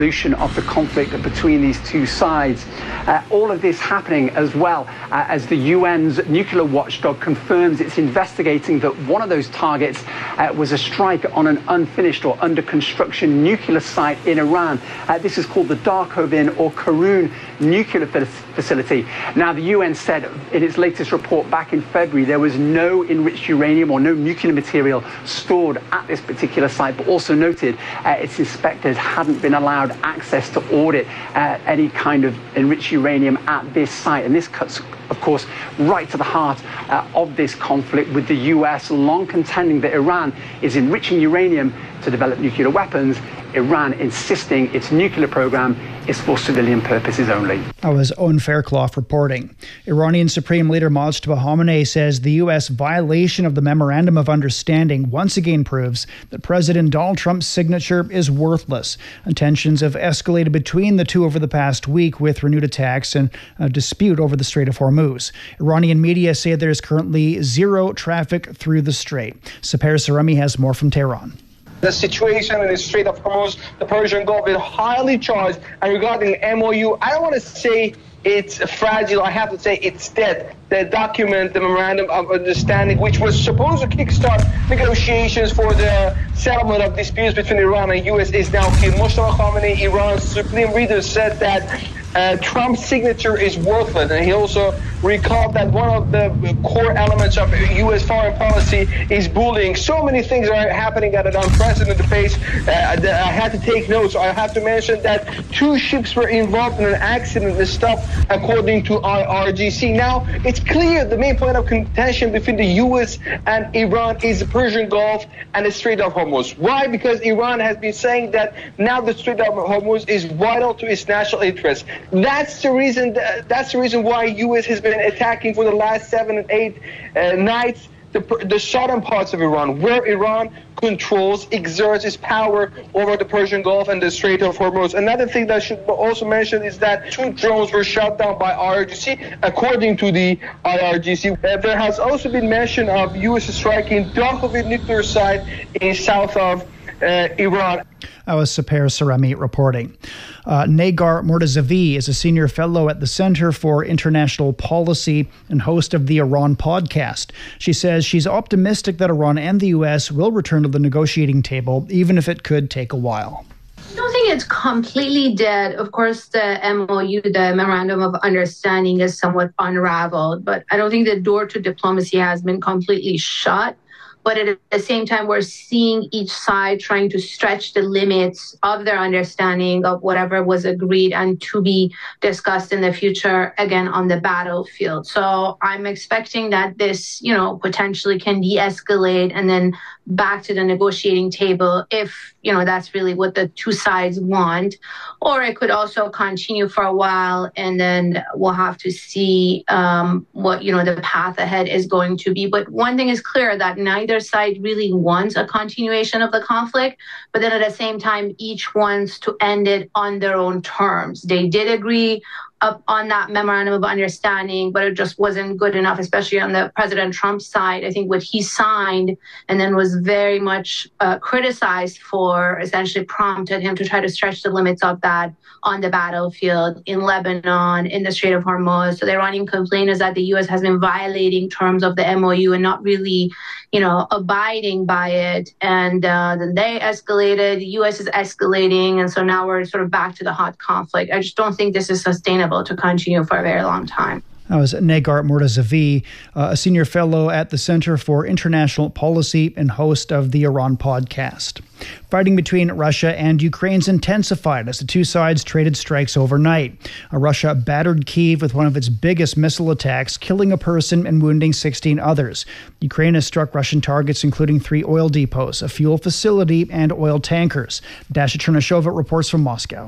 of the conflict between these two sides. All of this happening as well as the UN's nuclear watchdog confirms it's investigating that one of those targets was a strike on an unfinished or under construction nuclear site in Iran. This is called the Darkovin or Karun nuclear facility. Now, the UN said in its latest report back in February there was no enriched uranium or no nuclear material stored at this particular site, but also noted its inspectors hadn't been allowed access to audit any kind of enriched uranium at this site. And this cuts, of course, right to the heart of this conflict, with the US long contending that Iran is enriching uranium to develop nuclear weapons, Iran insisting its nuclear program is for civilian purposes only. That was Owen Fairclough reporting. Iranian Supreme Leader Mojtaba Khamenei says the U.S. violation of the Memorandum of Understanding once again proves that President Donald Trump's signature is worthless. And tensions have escalated between the two over the past week, with renewed attacks and a dispute over the Strait of Hormuz. Iranian media say there is currently zero traffic through the strait. Saper Saremi has more from Tehran. The situation in the Strait of Hormuz, the Persian Gulf, is highly charged. And regarding the MOU, I don't want to say it's fragile. I have to say it's dead. The document, the Memorandum of Understanding, which was supposed to kickstart negotiations for the settlement of disputes between Iran and U.S., is now killed. Mojtaba Khamenei, Iran's supreme leader, said that Trump's signature is worthless, and he also recalled that one of the core elements of U.S. foreign policy is bullying. So many things are happening at an unprecedented pace. I had to take notes. I have to mention that 2 ships were involved in an accident and stopped, according to IRGC. Now, it's clear the main point of contention between the U.S. and Iran is the Persian Gulf and the Strait of Hormuz. Why? Because Iran has been saying that now the Strait of Hormuz is vital to its national interests. That's the reason. That's the reason why U.S. has been attacking for the last 7 and 8 nights the southern parts of Iran, where Iran controls, exerts its power over the Persian Gulf and the Strait of Hormuz. Another thing that I should also mention is that 2 drones were shot down by IRGC, according to the IRGC. There has also been mention of U.S. striking Darkovin nuclear site in south of Iran. That was Saper Saremi reporting. Negar Mortazavi is a senior fellow at the Center for International Policy and host of the Iran podcast. She says she's optimistic that Iran and the U.S. will return to the negotiating table, even if it could take a while. I don't think it's completely dead. Of course, the MOU, the Memorandum of Understanding, is somewhat unraveled, but I don't think the door to diplomacy has been completely shut. But at the same time, we're seeing each side trying to stretch the limits of their understanding of whatever was agreed and to be discussed in the future, again, on the battlefield. So I'm expecting that this, potentially can de-escalate and then back to the negotiating table if, that's really what the two sides want. Or it could also continue for a while, and then we'll have to see what, the path ahead is going to be. But one thing is clear, that neither side really wants a continuation of the conflict, but then at the same time, each wants to end it on their own terms. They did agree up on that Memorandum of Understanding, but it just wasn't good enough, especially on the President Trump side. I think what he signed and then was very much criticized for essentially prompted him to try to stretch the limits of that on the battlefield in Lebanon, in the Strait of Hormuz. So the Iranian complaint is that the U.S. has been violating terms of the MOU and not really, abiding by it. And then they escalated, the U.S. is escalating. And so now we're sort of back to the hot conflict. I just don't think this is sustainable to continue for a very long time. That was Negar Mortazavi, a senior fellow at the Center for International Policy and host of the Iran podcast. Fighting between Russia and Ukraine's intensified as the two sides traded strikes overnight. Russia battered Kyiv with one of its biggest missile attacks, killing a person and wounding 16 others. Ukraine has struck Russian targets, including 3 oil depots, a fuel facility, and oil tankers. Dasha Chernashova reports from Moscow.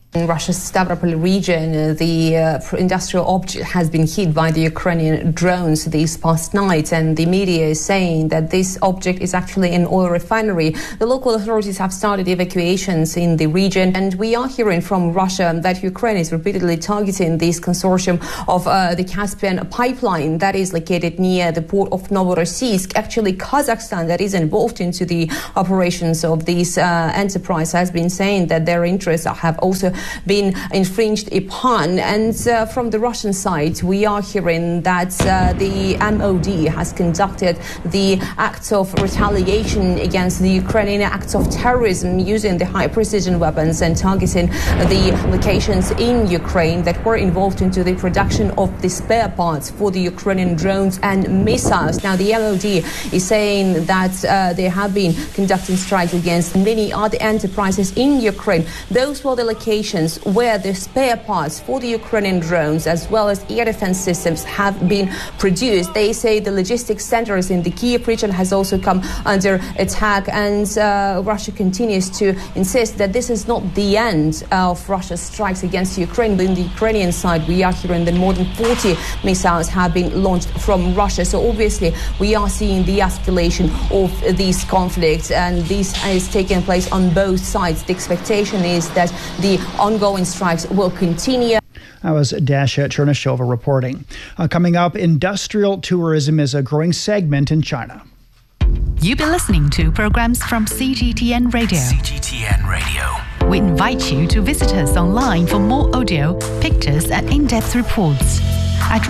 In Russia's Stavropol region, the industrial object has been hit by the Ukrainian drones this past night, and the media is saying that this object is actually an oil refinery. The local authorities have started evacuations in the region, and we are hearing from Russia that Ukraine is repeatedly targeting this consortium of the Caspian pipeline that is located near the port of Novorossiysk. Actually, Kazakhstan, that is involved into the operations of this enterprise, has been saying that their interests have also been infringed upon. And from the Russian side, we are hearing that the MOD has conducted the acts of retaliation against the Ukrainian acts of terrorism using the high-precision weapons and targeting the locations in Ukraine that were involved into the production of the spare parts for the Ukrainian drones and missiles. Now, the MOD is saying that they have been conducting strikes against many other enterprises in Ukraine. Those were the locations where the spare parts for the Ukrainian drones as well as air defense systems have been produced. They say the logistics centers in the Kyiv region has also come under attack, and Russia continues to insist that this is not the end of Russia's strikes against Ukraine. But in the Ukrainian side, we are hearing that more than 40 missiles have been launched from Russia. So obviously, we are seeing the escalation of this conflict, and this is taking place on both sides. The expectation is that the ongoing strikes will continue. That was Dasha Chernyshova reporting. Coming up, industrial tourism is a growing segment in China. You've been listening to programs from CGTN Radio. CGTN Radio. We invite you to visit us online for more audio, pictures, and in-depth reports. At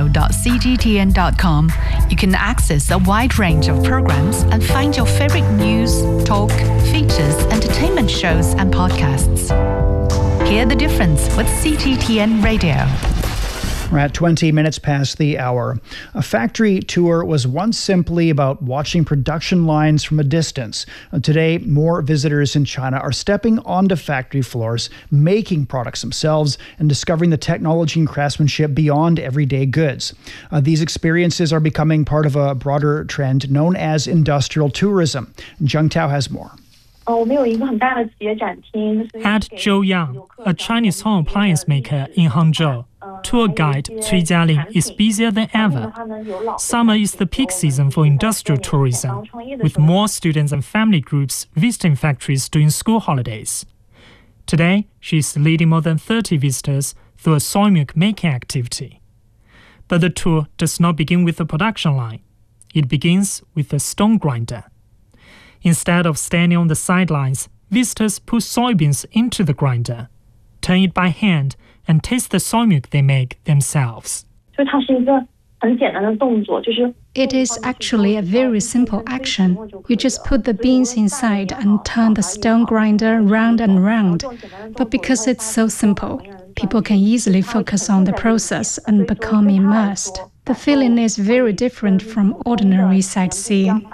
radio.cgtn.com, you can access a wide range of programs and find your favorite news, talk, features, entertainment shows, and podcasts. Hear the difference with CGTN Radio. We're at 20 minutes past the hour. A factory tour was once simply about watching production lines from a distance. Today, more visitors in China are stepping onto factory floors, making products themselves, and discovering the technology and craftsmanship beyond everyday goods. These experiences are becoming part of a broader trend known as industrial tourism. Zheng Tao has more. At Zhouyang, a Chinese home appliance maker in Hangzhou, tour guide Cui Jialing is busier than ever. Summer is the peak season for industrial tourism, with more students and family groups visiting factories during school holidays. Today, she is leading more than 30 visitors through a soy milk making activity. But the tour does not begin with the production line. It begins with a stone grinder. Instead of standing on the sidelines, visitors put soybeans into the grinder, turn it by hand, and taste the soy milk they make themselves. It is actually a very simple action. You just put the beans inside and turn the stone grinder round and round. But because it's so simple, people can easily focus on the process and become immersed. The feeling is very different from ordinary sightseeing.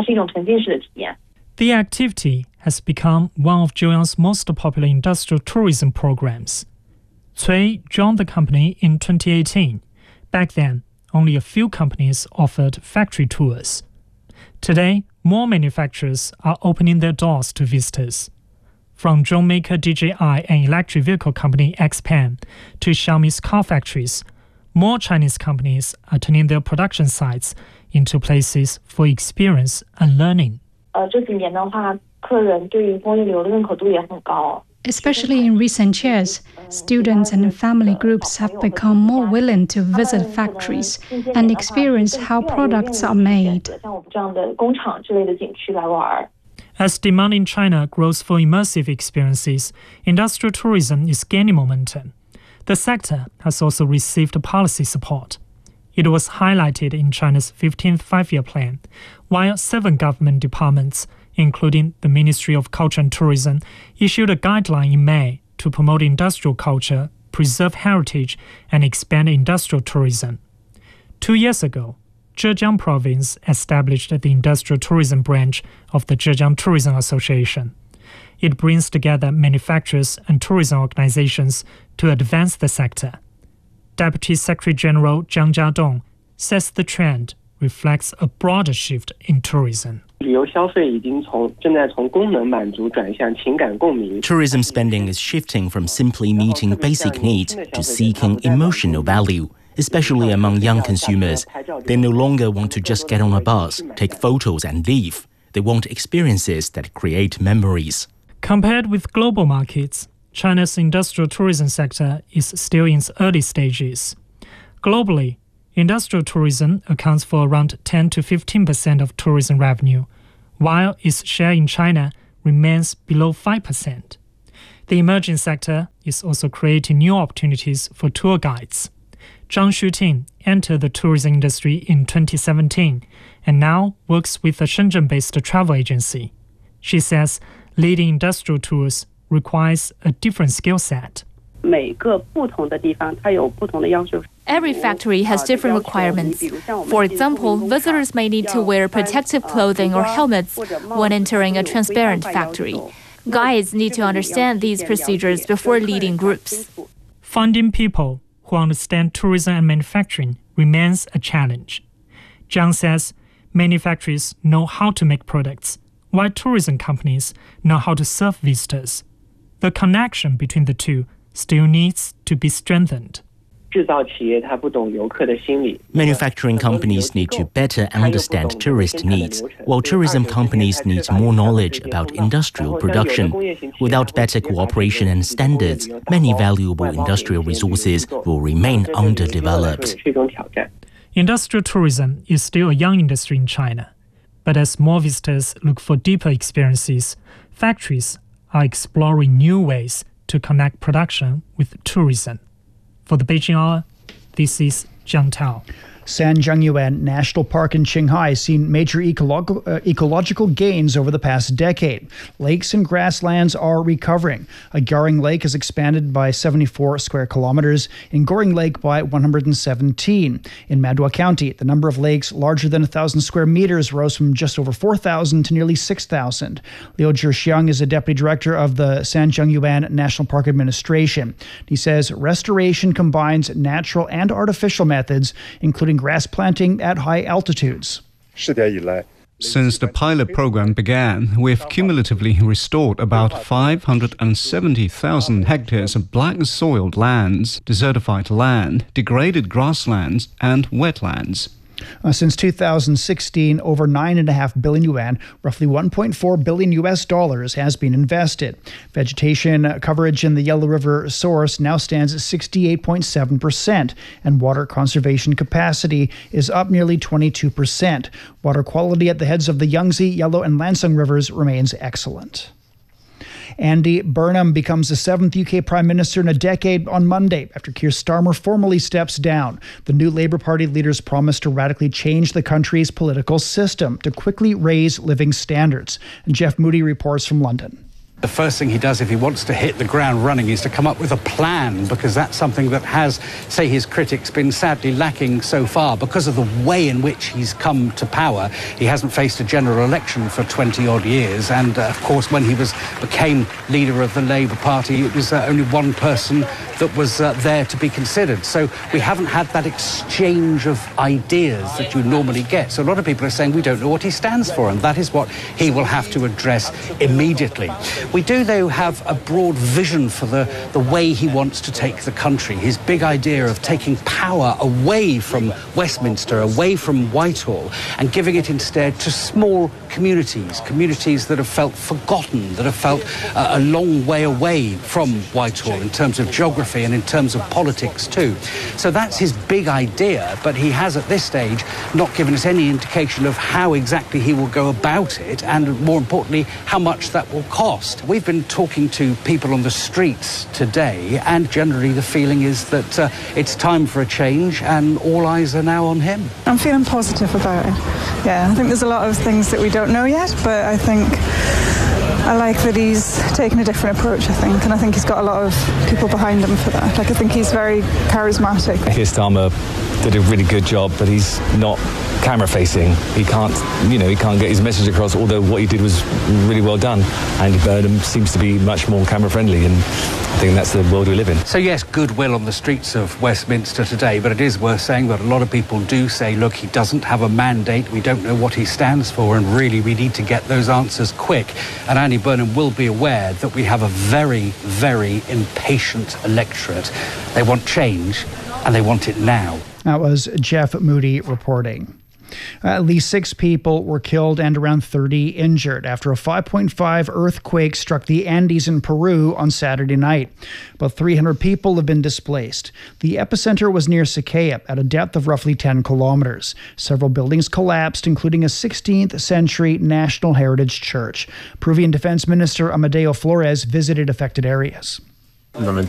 The activity has become one of Zhouyang's most popular industrial tourism programs. Cui joined the company in 2018. Back then, only a few companies offered factory tours. Today, more manufacturers are opening their doors to visitors. From drone maker DJI and electric vehicle company XPeng to Xiaomi's car factories, more Chinese companies are turning their production sites into places for experience and learning. Especially in recent years, students and family groups have become more willing to visit factories and experience how products are made. As demand in China grows for immersive experiences, industrial tourism is gaining momentum. The sector has also received policy support. It was highlighted in China's 15th Five-Year Plan, while 7 government departments, including the Ministry of Culture and Tourism, issued a guideline in May to promote industrial culture, preserve heritage, and expand industrial tourism. 2 years ago, Zhejiang Province established the industrial tourism branch of the Zhejiang Tourism Association. It brings together manufacturers and tourism organizations to advance the sector. Deputy Secretary General Jiang Jiadong says the trend reflects a broader shift in tourism. Tourism spending is shifting from simply meeting basic needs to seeking emotional value, especially among young consumers. They no longer want to just get on a bus, take photos and leave. They want experiences that create memories. Compared with global markets, China's industrial tourism sector is still in its early stages. Globally, industrial tourism accounts for around 10 to 15% of tourism revenue, while its share in China remains below 5%. The emerging sector is also creating new opportunities for tour guides. Zhang Xuting entered the tourism industry in 2017 and now works with a Shenzhen-based travel agency. She says leading industrial tours requires a different skill set. Every factory has different requirements. For example, visitors may need to wear protective clothing or helmets when entering a transparent factory. Guides need to understand these procedures before leading groups. Finding people who understand tourism and manufacturing remains a challenge. Zhang says many factories know how to make products, while tourism companies know how to serve visitors. The connection between the two still needs to be strengthened. Manufacturing companies need to better understand tourist needs, while tourism companies need more knowledge about industrial production. Without better cooperation and standards, many valuable industrial resources will remain underdeveloped. Industrial tourism is still a young industry in China, but as more visitors look for deeper experiences, factories are exploring new ways to connect production with tourism. For the Beijing Hour, this is Jiang Tao. Sanjiangyuan National Park in Qinghai has seen major ecological gains over the past decade. Lakes and grasslands are recovering. A Garing Lake has expanded by 74 square kilometers, and Goring Lake by 117. In Madua County, the number of lakes larger than 1,000 square meters rose from just over 4,000 to nearly 6,000. Liu Zhixiang is a deputy director of the Sanjiangyuan National Park Administration. He says restoration combines natural and artificial methods, including grass planting at high altitudes. Since the pilot program began, we've cumulatively restored about 570,000 hectares of black-soiled lands, desertified land, degraded grasslands, and wetlands. Since 2016, over 9.5 billion yuan, roughly $1.4 billion has been invested. Vegetation coverage in the Yellow River source now stands at 68.7%, and water conservation capacity is up nearly 22%. Water quality at the heads of the Yangtze, Yellow, and Lancang rivers remains excellent. Andy Burnham becomes the 7th UK Prime Minister in a decade on Monday after Keir Starmer formally steps down. The new Labour Party leaders promise to radically change the country's political system to quickly raise living standards. And Jeff Moody reports from London. The first thing he does if he wants to hit the ground running is to come up with a plan, because that's something that has, say his critics, been sadly lacking so far. Because of the way in which he's come to power, he hasn't faced a general election for 20-odd years. And, of course, when he became leader of the Labour Party, it was only one person that was there to be considered. So we haven't had that exchange of ideas that you normally get. So a lot of people are saying we don't know what he stands for, and that is what he will have to address immediately. We do, though, have a broad vision for the way he wants to take the country. His big idea of taking power away from Westminster, away from Whitehall, and giving it instead to small communities that have felt forgotten, that have felt a long way away from Whitehall in terms of geography and in terms of politics too. So that's his big idea, but he has at this stage not given us any indication of how exactly he will go about it, and more importantly, how much that will cost. We've been talking to people on the streets today, and generally the feeling is that it's time for a change and all eyes are now on him. I'm feeling positive about it. Yeah, I think there's a lot of things that we don't know yet, but I think I like that he's taken a different approach, I think, and I think he's got a lot of people behind him for that. I think he's very charismatic. Keir Starmer did a really good job, but he's not camera facing. He can't get his message across, although what he did was really well done. Andy Burnham seems to be much more camera friendly, and I think that's the world we live in. So yes, goodwill on the streets of Westminster today, but it is worth saying that a lot of people do say, look, he doesn't have a mandate, we don't know what he stands for, and really we need to get those answers quick. And Andy Burnham will be aware that we have a very, very impatient electorate. They want change, and they want it now. That was Jeff Moody reporting. At least 6 people were killed and around 30 injured after a 5.5 earthquake struck the Andes in Peru on Saturday night. About 300 people have been displaced. The epicenter was near Siquia at a depth of roughly 10 kilometers. Several buildings collapsed, including a 16th century National Heritage Church. Peruvian Defense Minister Amadeo Flores visited affected areas.